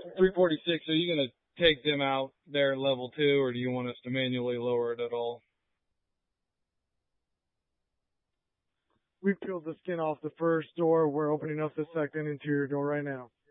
346, are you going to take them out there at level 2, or do you want us to manually lower it at all? We peeled the skin off the first door. We're opening up the second interior door right now.